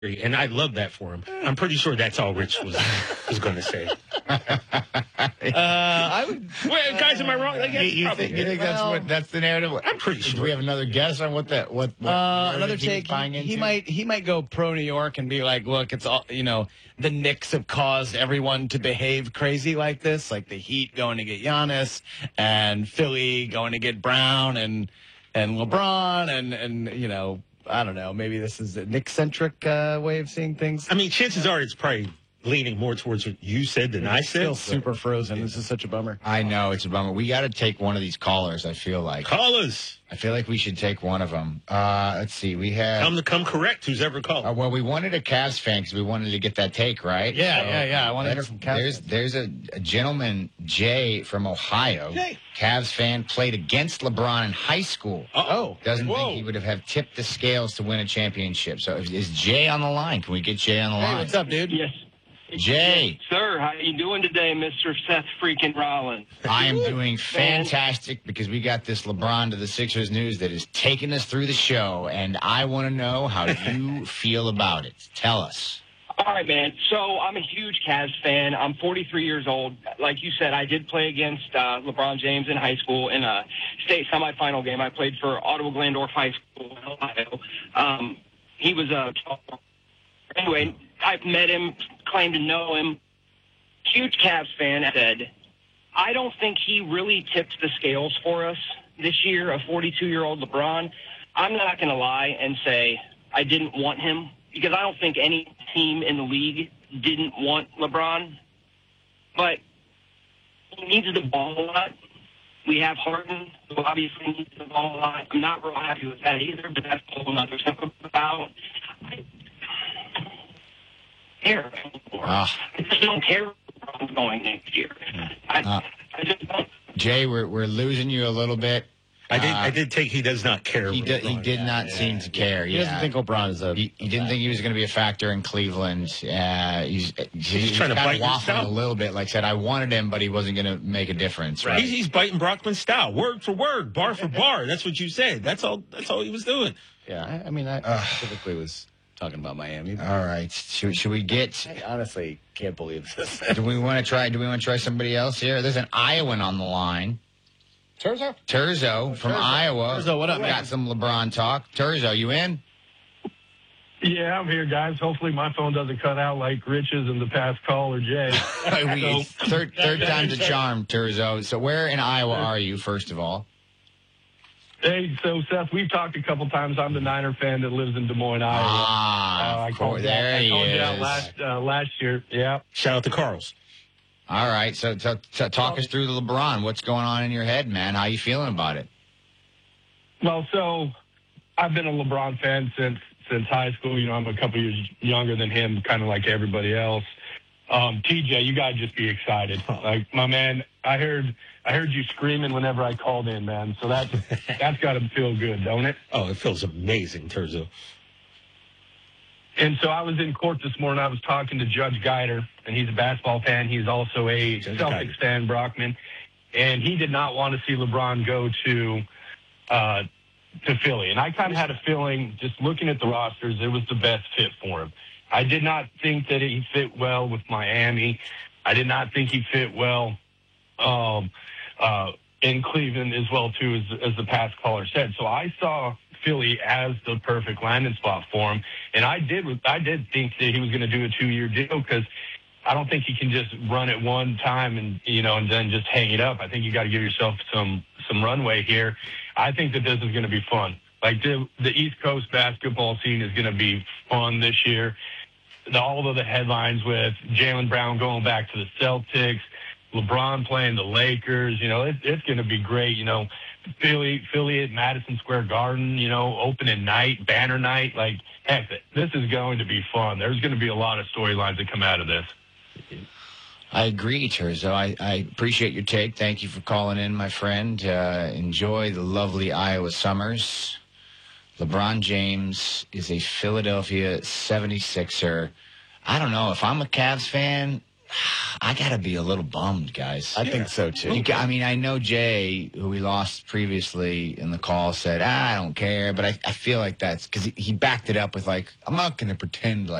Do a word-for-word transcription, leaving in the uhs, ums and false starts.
And I love that for him. I'm pretty sure that's all Rich was was going to say. uh, I would, Wait, guys, am I wrong? Like, you, you think, you think that's well, what that's the narrative? I'm pretty sure. Do we have another guess on what that what? what uh, another he take. buying He, into? he might he might go pro New York and be like, look, it's all you know. The Knicks have caused everyone to behave crazy like this, like the Heat going to get Giannis and Philly going to get Brown and and LeBron and and you know. I don't know. Maybe this is a Nick-centric uh, way of seeing things. I mean, chances are it's probably leaning more towards what you said than I said. Still super frozen. This is such a bummer. I know it's a bummer. We got to take one of these callers. I feel like. Call us. I feel like we should take one of them. Uh, let's see. We have. Come to come correct. Who's ever called? Uh, well, we wanted a Cavs fan because we wanted to get that take, right? Yeah, So yeah, yeah. I want to hear from Cavs. There's fans. there's a, a gentleman, Jay from Ohio. Jay. Cavs fan, played against LeBron in high school. Uh-oh. Doesn't Whoa. think he would have, have tipped the scales to win a championship. So is Jay on the line? Can we get Jay on the Hey, line? what's up, dude? Yes. Jay. Yes, sir, how you doing today, Mister Seth freaking Rollins? I am doing fantastic because we got this LeBron to the Sixers news that is taking us through the show, and I want to know how you feel about it. Tell us. All right, man. So I'm a huge Cavs fan. I'm forty-three years old. Like you said, I did play against uh, LeBron James in high school in a state semifinal game. I played for Ottawa Glandorf High School in Ohio. Um, he was a anyway. I've met him, claimed to know him. Huge Cavs fan. I said, I don't think he really tipped the scales for us this year. A forty-two-year-old LeBron. I'm not going to lie and say I didn't want him, because I don't think any team in the league didn't want LeBron. But he needs the ball a lot. We have Harden, who obviously needs the ball a lot. I'm not real happy with that either, but that's a whole other stuff about. I don't care anymore. Ah. I just don't care where LeBron's going next year. I, Ah. I just don't. Jay, we're we're losing you a little bit. I did. Uh, I did take. He does not care. He what did. He LeBron- did not seem to care. He yeah. doesn't think LeBron is a. He, he didn't think he was going to be a factor in Cleveland. Uh, he's, he's, he's trying to kind bite of your waffling style. a little bit. Like I said, I wanted him, but he wasn't going to make a difference. Right? He's, he's biting Brockman's style, word for word, bar for bar. That's what you said. That's all. That's all he was doing. Yeah, I, I mean, I Ugh. specifically was talking about Miami. All right. Should, should we get? I honestly can't believe this. Do we want to try? Do we want to try somebody else here? There's an Iowan on the line. Turzo? Turzo from Turzo. Iowa. Turzo, what up, Got man? some LeBron talk. Turzo, you in? Yeah, I'm here, guys. Hopefully my phone doesn't cut out like Rich's in the past call or Jay. we, third third time's a charm, Turzo. So where in Iowa are you, first of all? Hey, so Seth, we've talked a couple times. I'm the Niner fan that lives in Des Moines, Iowa. Ah, Uh, I of called course. you out- There I he called you out is. last uh, last year. Yeah. Shout out to Carl's. All right. So, so, so talk us through the LeBron. What's going on in your head, man? How you feeling about it? Well, so I've been a LeBron fan since since high school. You know, I'm a couple years younger than him, kind of like everybody else. Um, T J, you gotta just be excited. Like my man, I heard I heard you screaming whenever I called in, man. So that's that's got to feel good, don't it? Oh, it feels amazing, Turzo. And so I was in court this morning. I was talking to Judge Geider, and he's a basketball fan. He's also a Judge Celtics Geider. fan, Brockman. And he did not want to see LeBron go to uh, to Philly. And I kind of had a feeling, just looking at the rosters, it was the best fit for him. I did not think that he fit well with Miami. I did not think he fit well um, uh, in Cleveland as well, too, as, as the past caller said. So I saw Philly as the perfect landing spot for him. And I did I did think that he was going to do a two-year deal, because I don't think you can just run it one time and, you know, and then just hang it up. I think you got to give yourself some some runway here. I think that this is going to be fun. Like the the East Coast basketball scene is going to be fun this year. The, all of the headlines with Jaylen Brown going back to the Celtics, LeBron playing the Lakers, you know, it, it's going to be great. You know, Philly, Philly at Madison Square Garden, you know, opening night, banner night. Like, heck, this is going to be fun. There's going to be a lot of storylines that come out of this. I agree, Turzo. I, I appreciate your take. Thank you for calling in, my friend. Uh, enjoy the lovely Iowa summers. LeBron James is a Philadelphia seventy-sixer. I don't know. If I'm a Cavs fan, I got to be a little bummed, guys. I think so, too. You ca- I mean, I know Jay, who we lost previously in the call, said, ah, I don't care. But I, I feel like that's because he, he backed it up with, like, I'm not going to pretend like